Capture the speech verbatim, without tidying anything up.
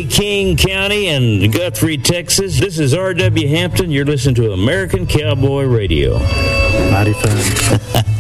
King County and Guthrie, Texas. This is R W Hampton. You're listening to American Cowboy Radio. Mighty fun.